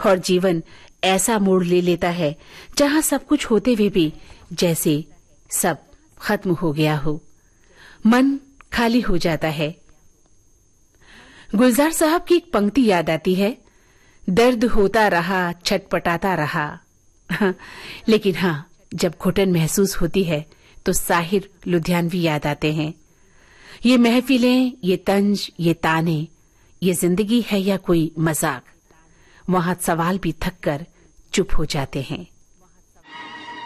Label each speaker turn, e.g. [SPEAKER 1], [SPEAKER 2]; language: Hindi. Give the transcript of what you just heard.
[SPEAKER 1] और जीवन ऐसा मोड़ ले लेता है जहां सब कुछ होते हुए भी जैसे सब खत्म हो गया हो। मन खाली हो जाता है। गुलजार साहब की एक पंक्ति याद आती है, दर्द होता रहा, छटपटाता रहा। लेकिन हाँ, जब घुटन महसूस होती है तो साहिर लुधियानवी याद आते हैं। ये महफिलें, ये तंज, ये ताने, ये जिंदगी है या कोई मजाक? वहां सवाल भी थक कर चुप हो जाते हैं।